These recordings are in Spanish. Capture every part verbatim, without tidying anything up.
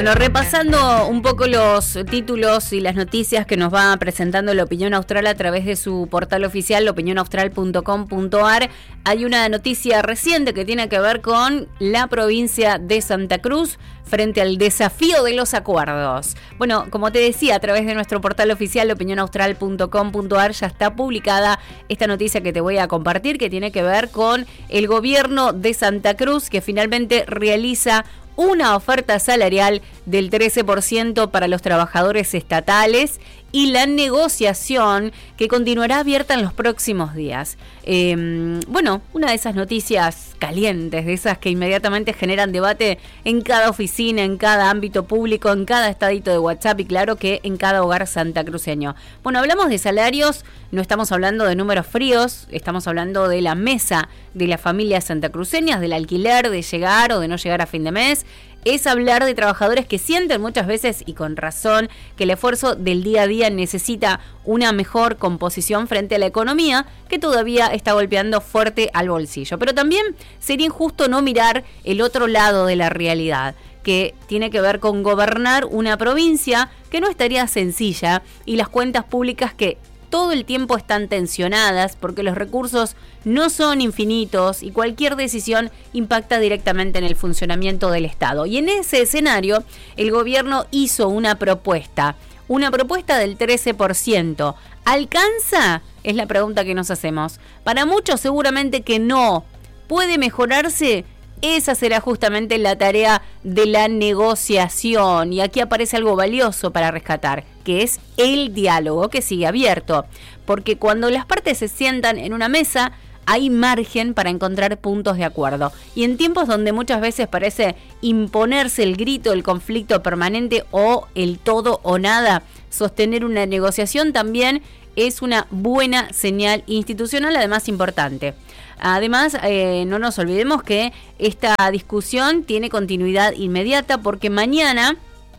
Bueno, repasando un poco los títulos y las noticias que nos va presentando La Opinión Austral a través de su portal oficial, opinión austral punto com punto a r, hay una noticia reciente que tiene que ver con la provincia de Santa Cruz frente al desafío de los acuerdos. Bueno, como te decía, a través de nuestro portal oficial, opinión austral punto com punto a r, ya está publicada esta noticia que te voy a compartir, que tiene que ver con el gobierno de Santa Cruz, que finalmente realiza una oferta salarial del trece por ciento para los trabajadores estatales y la negociación que continuará abierta en los próximos días. Eh, bueno, una de esas noticias calientes, de esas que inmediatamente generan debate en cada oficina, en cada ámbito público, en cada estadito de WhatsApp y claro que en cada hogar santacruceño. Bueno, hablamos de salarios, no estamos hablando de números fríos, estamos hablando de la mesa de las familias santacruceñas, del alquiler, de llegar o de no llegar a fin de mes. Es hablar de trabajadores que sienten muchas veces, y con razón, que el esfuerzo del día a día necesita una mejor composición frente a la economía, que todavía está golpeando fuerte al bolsillo. Pero también sería injusto no mirar el otro lado de la realidad, que tiene que ver con gobernar una provincia que no estaría sencilla y las cuentas públicas que todo el tiempo están tensionadas porque los recursos no son infinitos y cualquier decisión impacta directamente en el funcionamiento del Estado. Y en ese escenario, el gobierno hizo una propuesta, una propuesta del trece por ciento. ¿Alcanza? Es la pregunta que nos hacemos. Para muchos seguramente que no. ¿Puede mejorarse? Esa será justamente la tarea de la negociación. Y aquí aparece algo valioso para rescatar, que es el diálogo que sigue abierto. Porque cuando las partes se sientan en una mesa, hay margen para encontrar puntos de acuerdo. Y en tiempos donde muchas veces parece imponerse el grito, el conflicto permanente o el todo o nada, sostener una negociación también es una buena señal institucional, además importante. Además, eh, no nos olvidemos que esta discusión tiene continuidad inmediata porque mañana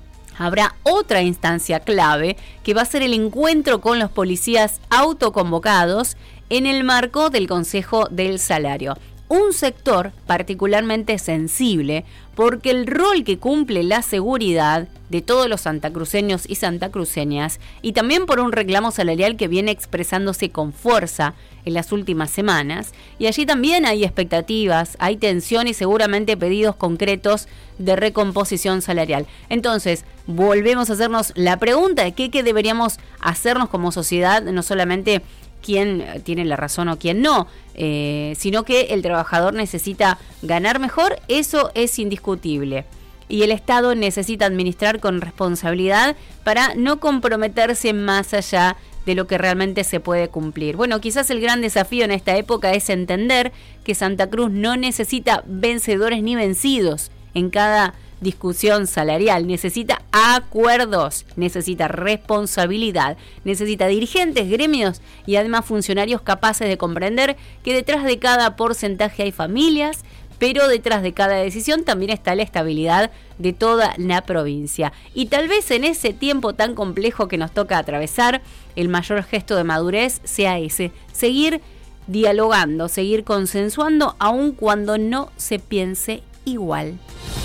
habrá otra instancia clave que va a ser el encuentro con los policías autoconvocados en el marco del Consejo del Salario. Un sector particularmente sensible porque el rol que cumple la seguridad de todos los santacruceños y santacruceñas y también por un reclamo salarial que viene expresándose con fuerza en las últimas semanas y allí también hay expectativas, hay tensión y seguramente pedidos concretos de recomposición salarial. Entonces, volvemos a hacernos la pregunta de qué, qué deberíamos hacernos como sociedad, no solamente quién tiene la razón o quién no, eh, sino que el trabajador necesita ganar mejor, eso es indiscutible. Y el Estado necesita administrar con responsabilidad para no comprometerse más allá de lo que realmente se puede cumplir. Bueno, quizás el gran desafío en esta época es entender que Santa Cruz no necesita vencedores ni vencidos en cada discusión salarial, necesita acuerdos, necesita responsabilidad, necesita dirigentes, gremios y además funcionarios capaces de comprender que detrás de cada porcentaje hay familias, pero detrás de cada decisión también está la estabilidad de toda la provincia. Y tal vez en ese tiempo tan complejo que nos toca atravesar, el mayor gesto de madurez sea ese, seguir dialogando, seguir consensuando, aun cuando no se piense igual.